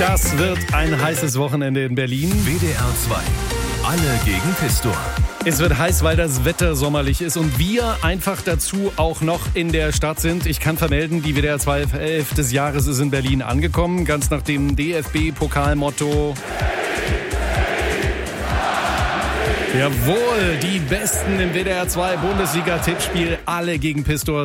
Das wird ein heißes Wochenende in Berlin. WDR 2. Alle gegen Pistor. Es wird heiß, weil das Wetter sommerlich ist und wir einfach dazu auch noch in der Stadt sind. Ich kann vermelden, die WDR 2 11 des Jahres ist in Berlin angekommen. Ganz nach dem DFB-Pokalmotto. Jawohl, die Besten im WDR 2 Bundesliga-Tippspiel. Alle gegen Pistor.